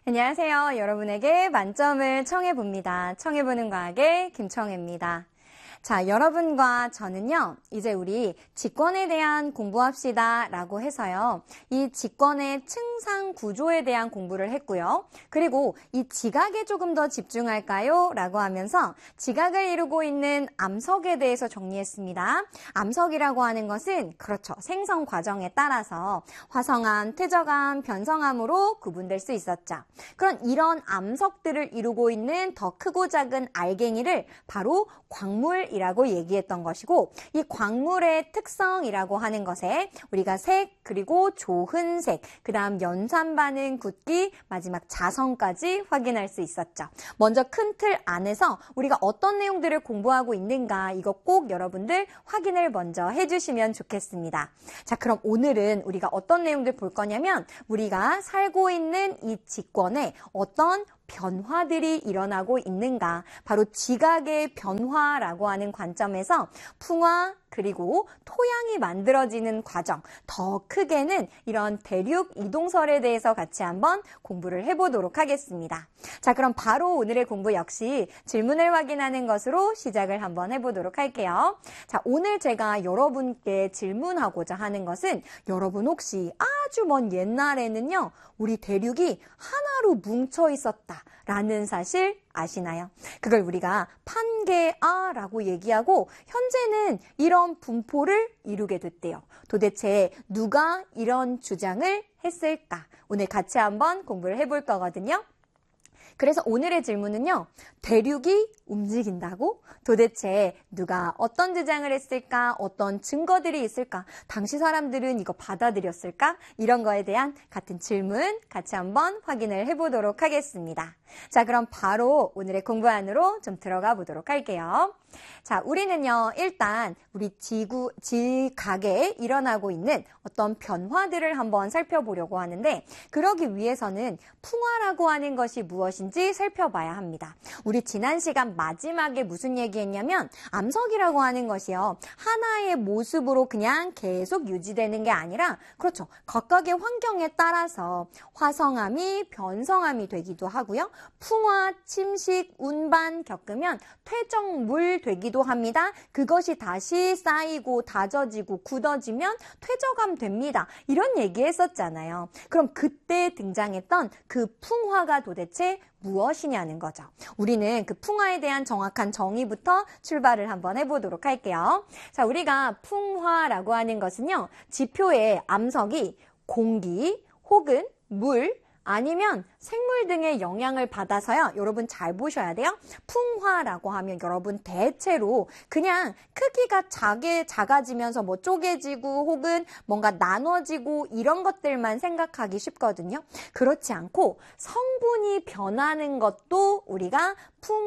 안녕하세요. 여러분에게 만점을 청해봅니다. 청해보는 과학의 김청혜입니다. 자, 여러분과 저는요, 이제 우리 직권에 대한 공부합시다 라고 해서요, 이 직권의 층상 구조에 대한 공부를 했고요. 그리고 이 지각에 조금 더 집중할까요? 라고 하면서 지각을 이루고 있는 암석에 대해서 정리했습니다. 암석이라고 하는 것은 그렇죠, 생성 과정에 따라서 화성암, 퇴적암, 변성암으로 구분될 수 있었죠. 그런 이런 암석들을 이루고 있는 더 크고 작은 알갱이를 바로 광물이라고 얘기했던 것이고, 이 광물의 특성이라고 하는 것에 우리가 색, 그리고 조흔색, 그 다음 연산 반응 굳기, 마지막 자성까지 확인할 수 있었죠. 먼저 큰 틀 안에서 우리가 어떤 내용들을 공부하고 있는가, 이거 꼭 여러분들 확인을 먼저 해주시면 좋겠습니다. 자, 그럼 오늘은 우리가 어떤 내용들 볼 거냐면, 우리가 살고 있는 이 직권에 어떤 변화들이 일어나고 있는가, 바로 지각의 변화라고 하는 관점에서 풍화 그리고 토양이 만들어지는 과정, 더 크게는 이런 대륙 이동설에 대해서 같이 한번 공부를 해보도록 하겠습니다. 자, 그럼 바로 오늘의 공부 역시 질문을 확인하는 것으로 시작을 한번 해보도록 할게요. 자, 오늘 제가 여러분께 질문하고자 하는 것은, 여러분 혹시 아주 먼 옛날에는요, 우리 대륙이 하나로 뭉쳐 있었다라는 사실 아시나요? 그걸 우리가 판게아라고 얘기하고, 현재는 이런 분포를 이루게 됐대요. 도대체 누가 이런 주장을 했을까? 오늘 같이 한번 공부를 해볼 거거든요. 그래서 오늘의 질문은요, 대륙이 움직인다고? 도대체 누가 어떤 주장을 했을까? 어떤 증거들이 있을까? 당시 사람들은 이거 받아들였을까? 이런 거에 대한 같은 질문 같이 한번 확인을 해보도록 하겠습니다. 자, 그럼 바로 오늘의 공부 안으로 좀 들어가 보도록 할게요. 자, 우리는요, 일단 우리 지각에 일어나고 있는 어떤 변화들을 한번 살펴보려고 하는데, 그러기 위해서는 풍화라고 하는 것이 무엇인지 살펴봐야 합니다. 우리 지난 시간 마지막에 무슨 얘기했냐면, 암석이라고 하는 것이요, 하나의 모습으로 그냥 계속 유지되는 게 아니라, 그렇죠, 각각의 환경에 따라서 화성암이 변성암이 되기도 하고요, 풍화, 침식, 운반 겪으면 퇴적물 되기도 합니다. 그것이 다시 쌓이고 다져지고 굳어지면 퇴적암 됩니다. 이런 얘기 했었잖아요. 그럼 그때 등장했던 그 풍화가 도대체 무엇이냐는 거죠. 우리는 그 풍화에 대한 정확한 정의부터 출발을 한번 해보도록 할게요. 자, 우리가 풍화라고 하는 것은요, 지표의 암석이 공기 혹은 물, 아니면 생물 등의 영향을 받아서요, 여러분 잘 보셔야 돼요. 풍화라고 하면 여러분 대체로 그냥 크기가 작아지면서 뭐 쪼개지고 혹은 뭔가 나눠지고 이런 것들만 생각하기 쉽거든요. 그렇지 않고 성분이 변하는 것도 우리가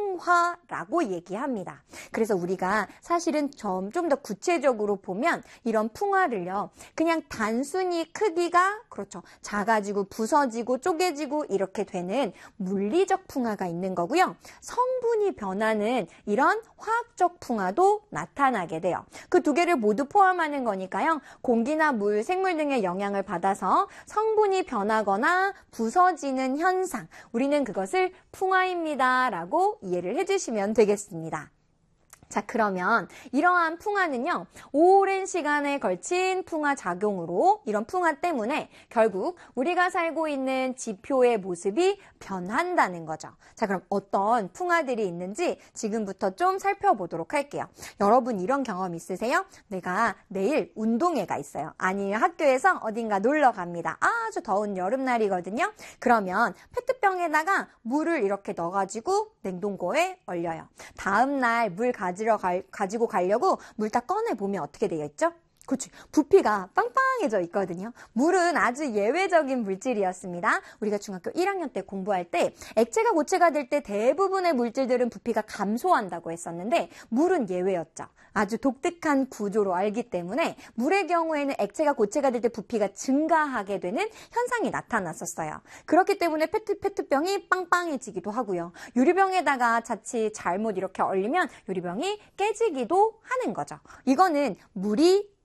풍화라고 얘기합니다. 그래서 우리가 사실은 좀 더 구체적으로 보면 이런 풍화를요, 그냥 단순히 크기가 그렇죠, 작아지고 부서지고 쪼개지고 이렇게 되는 물리적 풍화가 있는 거고요. 성분이 변하는 이런 화학적 풍화도 나타나게 돼요. 그 두 개를 모두 포함하는 거니까요. 공기나 물, 생물 등의 영향을 받아서 성분이 변하거나 부서지는 현상, 우리는 그것을 풍화입니다 라고 이해를 해주시면 되겠습니다. 자, 그러면 이러한 풍화는요, 오랜 시간에 걸친 풍화 작용으로, 이런 풍화 때문에 결국 우리가 살고 있는 지표의 모습이 변한다는 거죠. 자, 그럼 어떤 풍화들이 있는지 지금부터 좀 살펴보도록 할게요. 여러분 이런 경험 있으세요? 내가 내일 운동회가 있어요. 아니면 학교에서 어딘가 놀러 갑니다. 아주 더운 여름날이거든요. 그러면 페트병에다가 물을 이렇게 넣어가지고 냉동고에 얼려요. 다음날 물 가지고 가려고 물 딱 꺼내보면 어떻게 되어 있죠? 그렇지, 부피가 빵빵해져 있거든요. 물은 아주 예외적인 물질이었습니다. 우리가 중학교 1학년 때 공부할 때 액체가 고체가 될 때 대부분의 물질들은 부피가 감소한다고 했었는데, 물은 예외였죠. 아주 독특한 구조로 알기 때문에 물의 경우에는 액체가 고체가 될 때 부피가 증가하게 되는 현상이 나타났었어요. 그렇기 때문에 페트병이 빵빵해지기도 하고요. 유리병에다가 자칫 잘못 이렇게 얼리면 유리병이 깨지기도 하는 거죠. 이거는 물이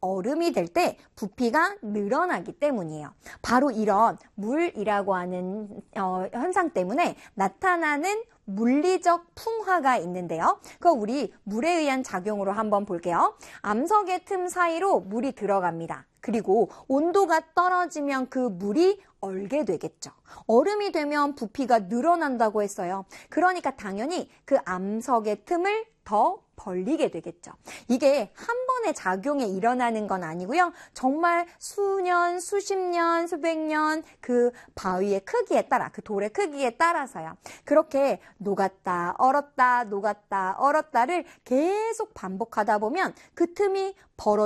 얼음이 될 때 부피가 늘어나기 때문이에요. 바로 이런 물이라고 하는 현상 때문에 나타나는 물리적 풍화가 있는데요. 그거 우리 물에 의한 작용으로 한번 볼게요. 암석의 틈 사이로 물이 들어갑니다. 그리고 온도가 떨어지면 그 물이 얼게 되겠죠. 얼음이 되면 부피가 늘어난다고 했어요. 그러니까 당연히 그 암석의 틈을 더 벌리게 되겠죠. 이게 한 번의 작용에 일어나는 건 아니고요. 정말 수년, 수십 년, 수백 년 그 바위의 크기에 따라, 그 돌의 크기에 따라서요. 그렇게 녹았다, 얼었다, 녹았다, 얼었다를 계속 반복하다 보면 그 틈이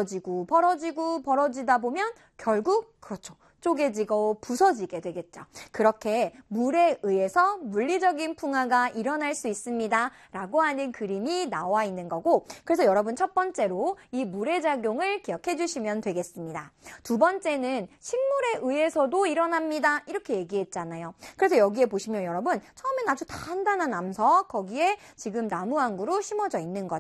벌어지다 보면 결국 그렇죠. 쪼개지고 부서지게 되겠죠. 그렇게 물에 의해서 물리적인 풍화가 일어날 수 있습니다. 라고 하는 그림이 나와 있는 거고, 그래서 여러분 첫 번째로 이 물의 작용을 기억해 주시면 되겠습니다. 두 번째는 식물에 의해서도 일어납니다. 이렇게 얘기했잖아요. 그래서 여기에 보시면 여러분 처음엔 아주 단단한 암석, 거기에 지금 나무 한 그루 심어져 있는 거죠.